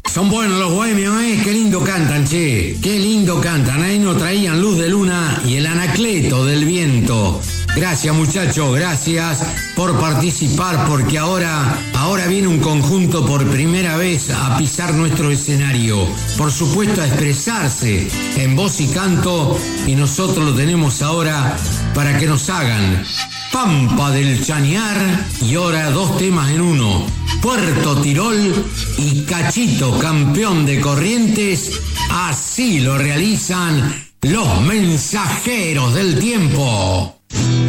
Son buenos los bohemios, ¿eh? Qué lindo cantan, che. Qué lindo cantan. Ahí nos traían Luz de Luna y El Anacleto del Viento. Gracias, muchachos, gracias por participar, porque ahora viene un conjunto por primera vez a pisar nuestro escenario. Por supuesto, a expresarse en voz y canto, y nosotros lo tenemos ahora para que nos hagan Pampa del Chañar y ahora 2 temas en uno. Puerto Tirol y Cachito, campeón de Corrientes. Así lo realizan los mensajeros del tiempo.